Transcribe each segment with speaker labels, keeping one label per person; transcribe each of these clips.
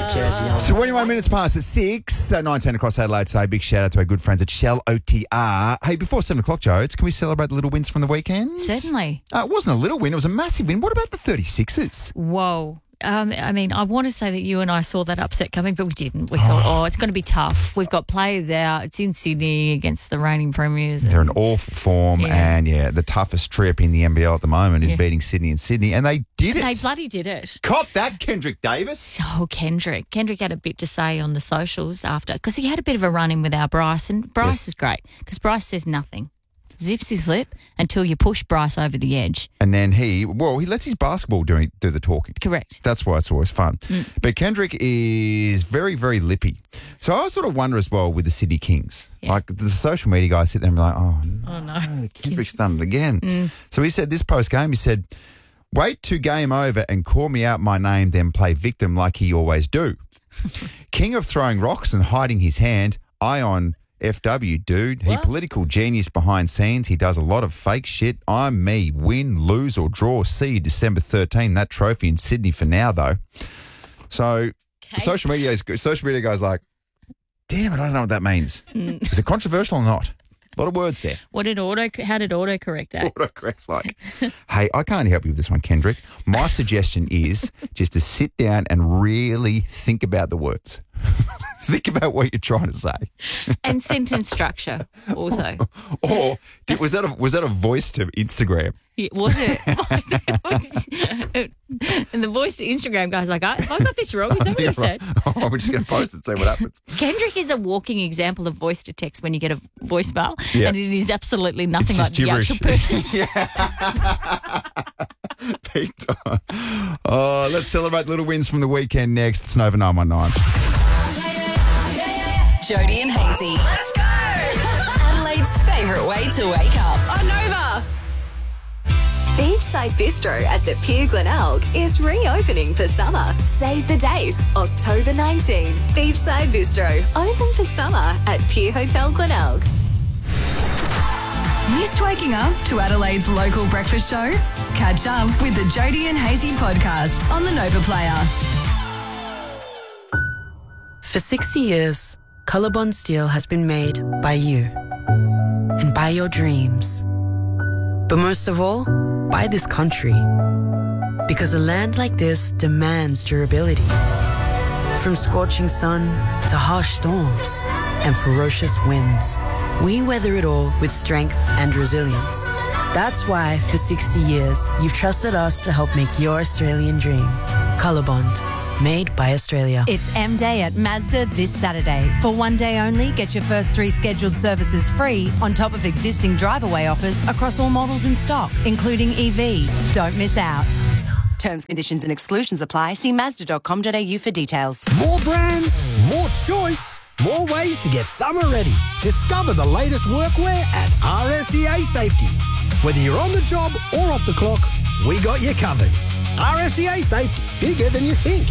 Speaker 1: Jersey on.
Speaker 2: 21 minutes past at 6, 9:10 across Adelaide today. Big shout out to our good friends at Shell OTR. Hey, before 7 o'clock, Jodes, can we celebrate the little wins from the weekend?
Speaker 3: Certainly.
Speaker 2: It wasn't a little win, it was a massive win. What about the 36ers?
Speaker 3: Whoa. I mean, I want to say that you and I saw that upset coming, but we didn't. We thought, it's going to be tough. We've got players out. It's in Sydney against the reigning premiers.
Speaker 2: They're in awful form, and the toughest trip in the NBL at the moment is beating Sydney in Sydney, and they did it.
Speaker 3: They bloody did it.
Speaker 2: Cop that, Kendrick Davis.
Speaker 3: Oh, Kendrick. Kendrick had a bit to say on the socials after, because he had a bit of a run-in with our Bryce, and Bryce is great, because Bryce says nothing. Zips his lip until you push Bryce over the edge.
Speaker 2: And then he lets his basketball do the talking.
Speaker 3: Correct.
Speaker 2: That's why it's always fun. But Kendrick is very, very lippy. So I sort of wonder as well with the Sydney Kings. Yeah. Like the social media guys sit there and be like, oh no, Kendrick's done it again. So he said this post-game, he said, wait to game over and call me out my name, then play victim like he always do. King of throwing rocks and hiding his hand, Ion FW, dude. He political genius behind scenes. He does a lot of fake shit. I'm me. Win, lose or draw. See you December 13. That trophy in Sydney for now, though. So social media guys like, damn it, I don't know what that means. Is it controversial or not? A lot of words there.
Speaker 3: How did autocorrect that?
Speaker 2: Autocorrect's like, hey, I can't help you with this one, Kendrick. My suggestion is just to sit down and really think about the words. Think about what you're trying to say.
Speaker 3: And sentence structure also.
Speaker 2: Or was that a voice to Instagram?
Speaker 3: Yeah, was it? And the voice to Instagram guy's like, have I got this wrong? Is that what you said?
Speaker 2: Oh, we're just going to post it and see what happens.
Speaker 3: Kendrick is a walking example of voice to text when you get a voicemail,
Speaker 2: yeah.
Speaker 3: And it is absolutely nothing like
Speaker 2: gibberish.
Speaker 3: the actual person.
Speaker 2: Big time. Oh, let's celebrate little wins from the weekend next. It's Nova 919.
Speaker 4: Jody and Hazy. Let's go! Adelaide's favourite way to wake up. On Nova. Beachside Bistro at the Pier Glenelg is reopening for summer. Save the date, October 19. Beachside Bistro, open for summer at Pier Hotel Glenelg.
Speaker 5: Missed waking up to Adelaide's local breakfast show? Catch up with the Jody and Hazy podcast on the Nova Player.
Speaker 1: For 60 years, Colorbond Steel has been made by you and by your dreams. But most of all, by this country. Because a land like this demands durability. From scorching sun to harsh storms and ferocious winds, we weather it all with strength and resilience. That's why, for 60 years, you've trusted us to help make your Australian dream. Colorbond. Made by Australia.
Speaker 6: It's M-Day at Mazda this Saturday. For one day only, get your first 3 scheduled services free on top of existing drive-away offers across all models in stock, including EV. Don't miss out. Terms, conditions and exclusions apply. See Mazda.com.au for details.
Speaker 7: More brands, more choice, more ways to get summer ready. Discover the latest workwear at RSEA Safety. Whether you're on the job or off the clock, we got you covered. RSEA Safety, bigger than you think.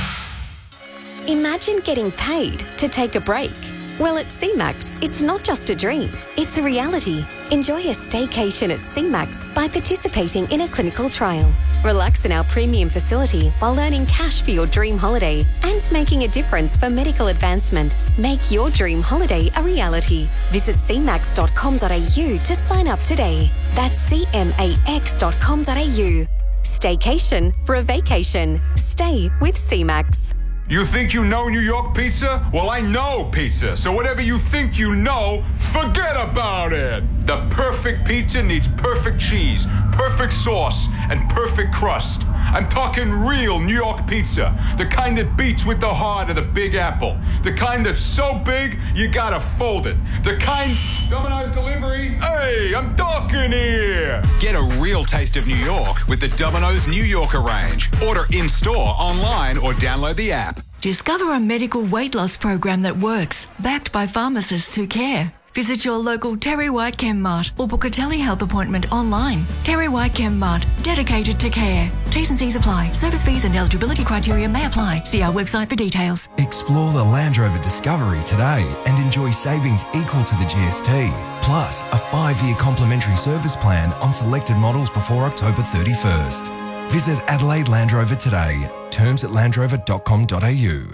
Speaker 4: Imagine getting paid to take a break. Well, at CMAX, it's not just a dream, it's a reality. Enjoy a staycation at CMAX by participating in a clinical trial. Relax in our premium facility while earning cash for your dream holiday and making a difference for medical advancement. Make your dream holiday a reality. Visit cmax.com.au to sign up today. That's cmax.com.au. Staycation for a vacation. Stay with CMAX.
Speaker 8: You think you know New York pizza? Well, I know pizza. So whatever you think you know, forget about it. The perfect pizza needs perfect cheese, perfect sauce, and perfect crust. I'm talking real New York pizza. The kind that beats with the heart of the Big Apple. The kind that's so big, you gotta fold it. The kind... Domino's delivery. Hey, I'm talking here.
Speaker 9: Get a real taste of New York with the Domino's New Yorker range. Order in-store, online, or download the app.
Speaker 10: Discover a medical weight loss program that works, backed by pharmacists who care. Visit your local Terry White Chem Mart or book a telehealth appointment online. Terry White Chem Mart, dedicated to care. T's and C's apply. Service fees and eligibility criteria may apply. See our website for details.
Speaker 11: Explore the Land Rover Discovery today and enjoy savings equal to the GST. Plus, a 5-year complimentary service plan on selected models before October 31st. Visit Adelaide Land Rover today. Terms at landrover.com.au.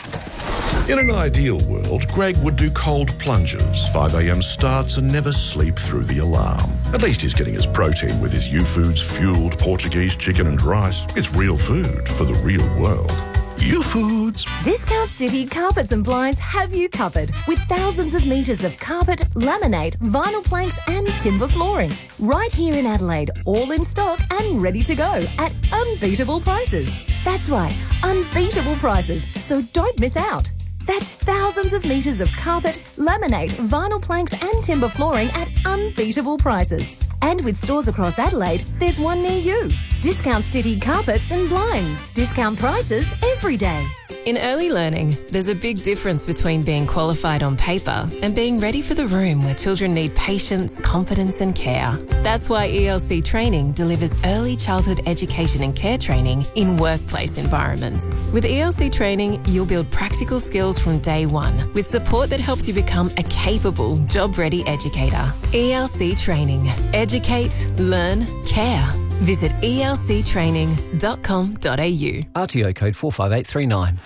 Speaker 12: In an ideal world, Greg would do cold plunges, 5 a.m. starts and never sleep through the alarm. At least he's getting his protein with his U-Foods fueled Portuguese chicken and rice. It's real food for the real world. U-Foods.
Speaker 13: Discount City Carpets and Blinds have you covered with thousands of metres of carpet, laminate, vinyl planks and timber flooring. Right here in Adelaide, all in stock and ready to go at unbeatable prices. That's right, unbeatable prices, so don't miss out. That's thousands of metres of carpet, laminate, vinyl planks and timber flooring at unbeatable prices. And with stores across Adelaide, there's one near you. Discount City Carpets and Blinds. Discount prices every day.
Speaker 14: In early learning, there's a big difference between being qualified on paper and being ready for the room where children need patience, confidence and care. That's why ELC Training delivers early childhood education and care training in workplace environments. With ELC Training, you'll build practical skills from day one with support that helps you become a capable, job-ready educator. ELC Training. Educate, learn, care. Visit elctraining.com.au.
Speaker 15: RTO code 45839.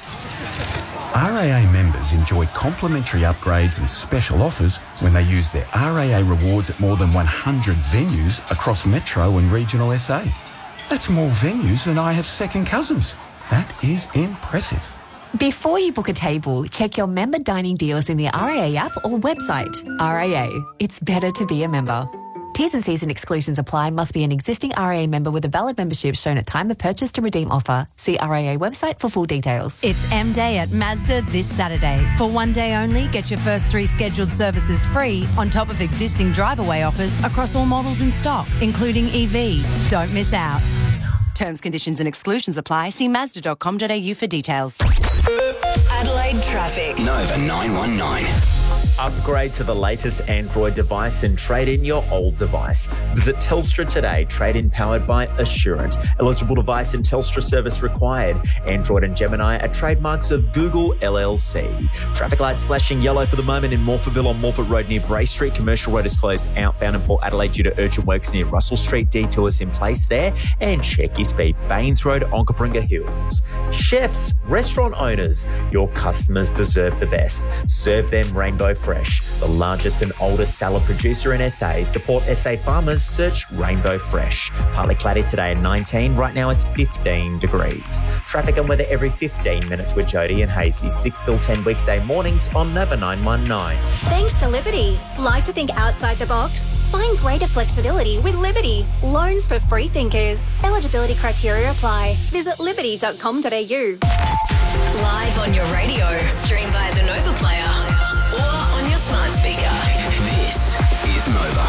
Speaker 16: RAA members enjoy complimentary upgrades and special offers when they use their RAA rewards at more than 100 venues across Metro and regional SA. That's more venues than I have second cousins. That is impressive.
Speaker 17: Before you book a table, check your member dining deals in the RAA app or website. RAA, it's better to be a member. T's and C's and exclusions apply. Must be an existing RAA member with a valid membership shown at time of purchase to redeem offer. See RAA website for full details.
Speaker 6: It's M Day at Mazda this Saturday. For one day only, get your first 3 scheduled services free on top of existing drive-away offers across all models in stock, including EV. Don't miss out. Terms, conditions and exclusions apply. See mazda.com.au for details.
Speaker 5: Adelaide traffic.
Speaker 18: Nova 919.
Speaker 19: Upgrade to the latest Android device and trade in your old device. Visit Telstra today. Trade in powered by Assurant. Eligible device and Telstra service required. Android and Gemini are trademarks of Google LLC. Traffic lights flashing yellow for the moment in Morphettville on Morphett Road near Bray Street. Commercial road is closed outbound in Port Adelaide due to urgent works near Russell Street. Detours in place there. And check your speed. Baines Road, Onkaparinga Hills. Chefs, restaurant owners, your customers deserve the best. Serve them Rainbow Fresh, the largest and oldest salad producer in SA. Support SA farmers. Search Rainbow Fresh. Partly cloudy today at 19. Right now it's 15 degrees. Traffic and weather every 15 minutes with Jody and Hazy. 6 till 10 weekday mornings on Nova 919.
Speaker 4: Thanks to Liberty. Like to think outside the box? Find greater flexibility with Liberty. Loans for free thinkers. Eligibility criteria apply. Visit liberty.com.au.
Speaker 5: Live on your radio. Stream via the Nova Player. Or on your smart speaker.
Speaker 18: This is Nova.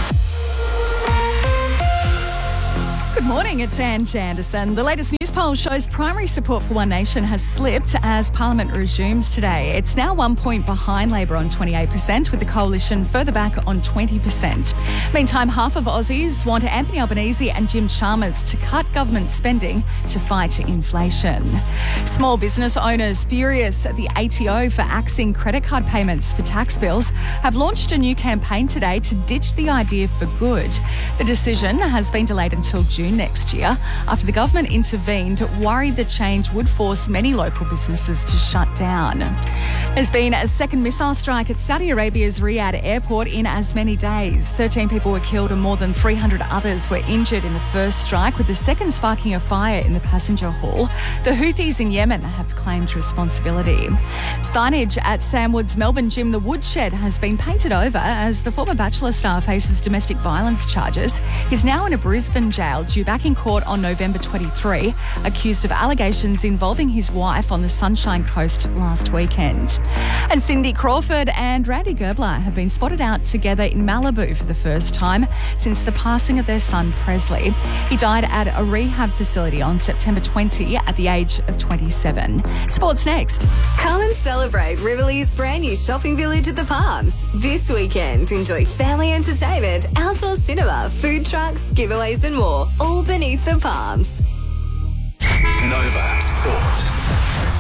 Speaker 20: Good morning, it's Ange Anderson. The latest news poll shows primary support for One Nation has slipped as Parliament resumes today. It's now 1 point behind Labor on 28%, with the coalition further back on 20%. Meantime, half of Aussies want Anthony Albanese and Jim Chalmers to cut government spending to fight inflation. Small business owners, furious at the ATO for axing credit card payments for tax bills, have launched a new campaign today to ditch the idea for good. The decision has been delayed until June next year after the government intervened, worried the change would force many local businesses to shut down. There's been a second missile strike at Saudi Arabia's Riyadh airport in as many days. 13 people were killed and more than 300 others were injured in the first strike, with the second sparking a fire in the passenger hall. The Houthis in Yemen have claimed responsibility. Signage at Sam Wood's Melbourne gym, The Woodshed, has been painted over as the former Bachelor star faces domestic violence charges. He's now in a Brisbane jail, due back in court on November 23, accused of allegations involving his wife on the Sunshine Coast last weekend. And Cindy Crawford and Randy Gerbler have been spotted out together in Malibu for the first time since the passing of their son Presley. He died at a rehab facility on September 20 at the age of 27. Sports next.
Speaker 4: Come and celebrate Riverley's brand new shopping village at the Palms. This weekend, enjoy family entertainment, outdoor cinema, food trucks, giveaways and more, all beneath the palms.
Speaker 18: Nova Sport.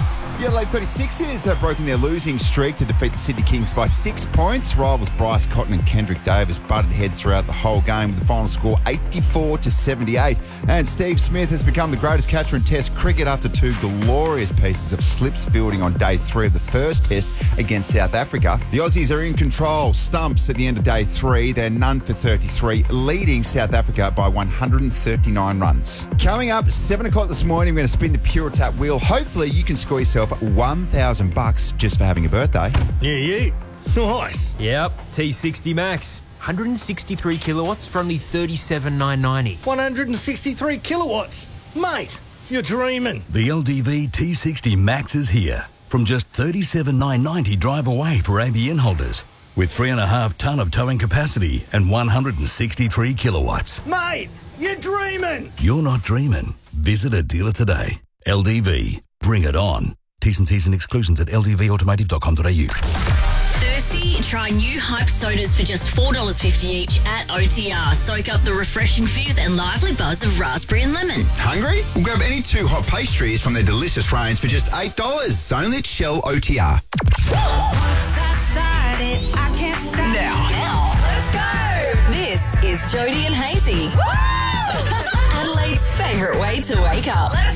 Speaker 2: Adelaide 36ers have broken their losing streak to defeat the Sydney Kings by 6 points. Rivals Bryce Cotton and Kendrick Davis butted heads throughout the whole game with the final score 84-78. And Steve Smith has become the greatest catcher in Test cricket after 2 glorious pieces of slips fielding on day 3 of the first Test against South Africa. The Aussies are in control. Stumps at the end of day 3. They're none for 33, leading South Africa by 139 runs. Coming up, 7 o'clock this morning, we're going to spin the Pure Tap wheel. Hopefully you can score yourself $1,000 just for having a birthday.
Speaker 7: Yeah. Nice.
Speaker 15: Yep, T60 Max. 163 kilowatts for only $37,990.
Speaker 7: 163 kilowatts. Mate, you're dreaming.
Speaker 21: The LDV T60 Max is here. From just $37,990 drive away for ABN holders. With 3.5 tonne of towing capacity and 163 kilowatts.
Speaker 7: Mate, you're dreaming.
Speaker 21: You're not dreaming. Visit a dealer today. LDV. Bring it on. T's and C's and exclusions at ldvautomotive.com.au.
Speaker 22: Thirsty? Try new Hype sodas for just $4.50 each at OTR. Soak up the refreshing fizz and lively buzz of raspberry and lemon.
Speaker 23: Hungry? We'll grab any 2 hot pastries from their delicious range for just $8. Only at Shell OTR.
Speaker 22: Now. Let's go. This is Jody and Hazy. Adelaide's favourite way to wake up. Let's